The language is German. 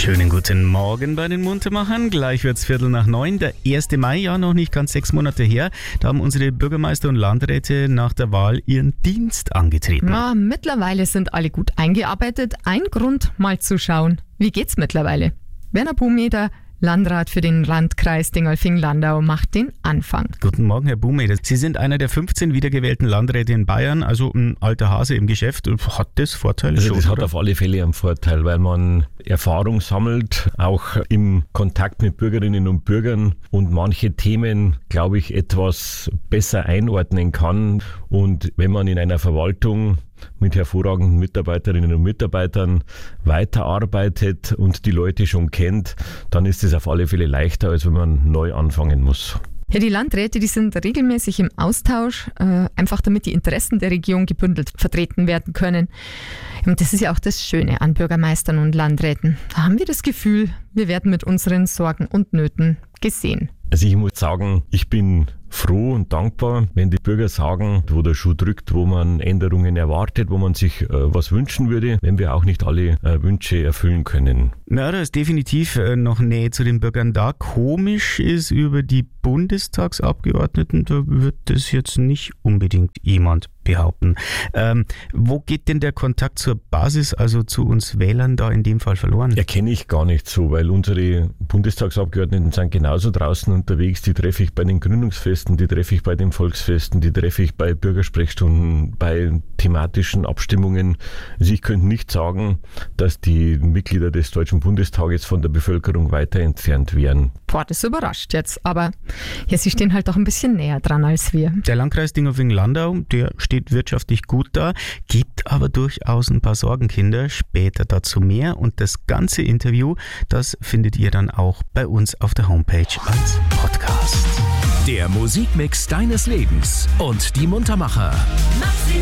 Schönen guten Morgen bei den Muntermachern. Gleich wird's 8:45. Der 1. Mai, ja noch nicht ganz 6 Monate her. Da haben unsere Bürgermeister und Landräte nach der Wahl ihren Dienst angetreten. Ja, mittlerweile sind alle gut eingearbeitet. Ein Grund, mal zu schauen, wie geht's mittlerweile? Werner Bumeder, Landrat für den Landkreis Dingolfing-Landau, macht den Anfang. Guten Morgen, Herr Bumeder. Sie sind einer der 15 wiedergewählten Landräte in Bayern, also ein alter Hase im Geschäft. Hat das Vorteile Also schon? das hat auf alle Fälle einen Vorteil, weil man Erfahrung sammelt, auch im Kontakt mit Bürgerinnen und Bürgern und manche Themen, glaube ich, etwas besser einordnen kann. Und wenn man in einer Verwaltung mit hervorragenden Mitarbeiterinnen und Mitarbeitern weiterarbeitet und die Leute schon kennt, dann ist es auf alle Fälle leichter, als wenn man neu anfangen muss. Ja, die Landräte, die sind regelmäßig im Austausch, einfach damit die Interessen der Region gebündelt vertreten werden können. Und das ist ja auch das Schöne an Bürgermeistern und Landräten. Da haben wir das Gefühl, wir werden mit unseren Sorgen und Nöten gesehen. Also ich muss sagen, ich bin froh und dankbar, wenn die Bürger sagen, wo der Schuh drückt, wo man Änderungen erwartet, wo man sich was wünschen würde, wenn wir auch nicht alle Wünsche erfüllen können. Na, da ist definitiv noch Nähe zu den Bürgern da. Komisch ist über die Bundestagsabgeordneten, da wird das jetzt nicht unbedingt jemand behaupten. Wo geht denn der Kontakt zur Basis, also zu uns Wählern, da in dem Fall verloren? Erkenne ich gar nicht so, weil unsere Bundestagsabgeordneten sind genauso draußen unterwegs. Die treffe ich bei den Gründungsfesten, die treffe ich bei den Volksfesten, die treffe ich bei Bürgersprechstunden, bei thematischen Abstimmungen. Also ich könnte nicht sagen, dass die Mitglieder des Deutschen Bundestages von der Bevölkerung weiter entfernt wären. Boah, das überrascht jetzt, aber ja, sie stehen halt doch ein bisschen näher dran als wir. Der Landkreis Dingolfing-Landau, der steht wirtschaftlich gut da, gibt aber durchaus ein paar Sorgenkinder. Später dazu mehr und das ganze Interview, das findet ihr dann auch bei uns auf der Homepage als Podcast. Der Musikmix deines Lebens und die Muntermacher.